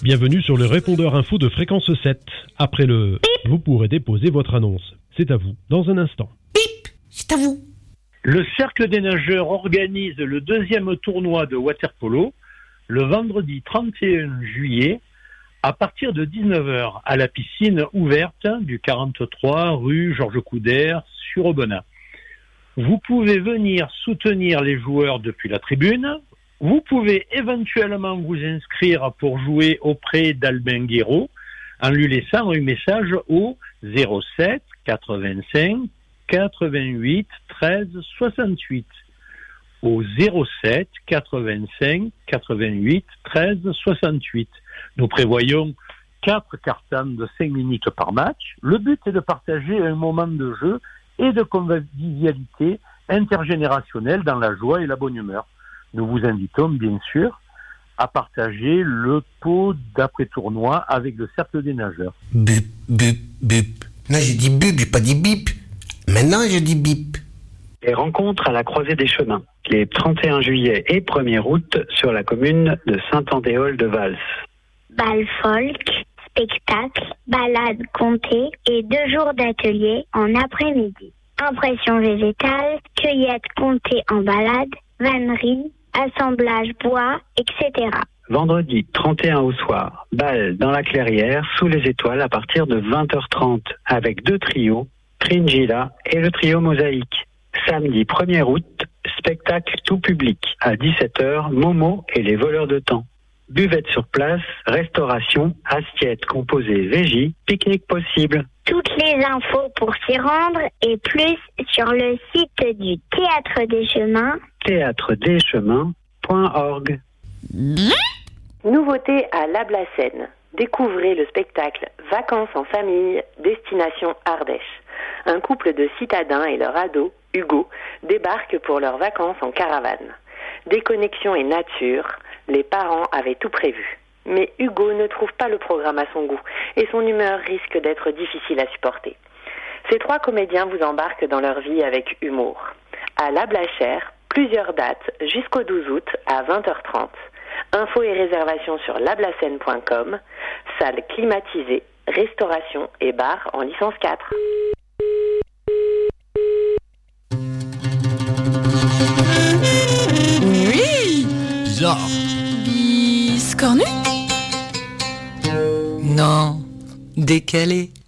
Bienvenue sur le répondeur info de Fréquence 7. Après le vous pourrez déposer votre annonce. C'est à vous dans un instant. Bip, c'est à vous. Le Cercle des Nageurs organise le deuxième tournoi de water-polo le vendredi 31 juillet à partir de 19h à la piscine ouverte du 43 rue Georges Coudert sur Aubenas. Vous pouvez venir soutenir les joueurs depuis la tribune. Vous pouvez éventuellement vous inscrire pour jouer auprès d'Albin Guéraud en lui laissant un message au 07 85 88 13 68. Au 07 85 88 13 68. Nous prévoyons 4 cartons de 5 minutes par match. Le but est de partager un moment de jeu et de convivialité intergénérationnelle dans la joie et la bonne humeur. Nous vous invitons bien sûr à partager le pot d'après-tournoi avec le Cercle des Nageurs. Bip, bip, bip. Non, j'ai dit bip, j'ai pas dit bip. Maintenant, je dis bip. Les rencontres à la croisée des chemins, les 31 juillet et 1er août sur la commune de Saint-Andéol-de-Vals. Bal folk, spectacle, balade comptée et 2 jours d'atelier en après-midi. Impression végétale, cueillette comptée en balade, vannerie, assemblage bois, etc. Vendredi 31 au soir, bal dans la clairière, sous les étoiles à partir de 20h30 avec 2 trios, Tringila et le trio Mosaïque. Samedi 1er août, spectacle tout public. À 17h, Momo et les voleurs de temps. Buvette sur place, restauration, assiettes composées végie, pique-nique possible. Toutes les infos pour s'y rendre et plus sur le site du Théâtre des Chemins. théâtredeschemins.org. Nouveauté à Lablacène. Découvrez le spectacle Vacances en famille, destination Ardèche. Un couple de citadins et leur ado, Hugo, débarquent pour leurs vacances en caravane. Déconnexion et nature, les parents avaient tout prévu. Mais Hugo ne trouve pas le programme à son goût et son humeur risque d'être difficile à supporter. Ces 3 comédiens vous embarquent dans leur vie avec humour. À La Blachère, plusieurs dates jusqu'au 12 août à 20h30. Infos et réservations sur lablacène.com. Salle climatisée, restauration et bar en licence 4. Oui. Bizarre. Biscornu. Non, décalé.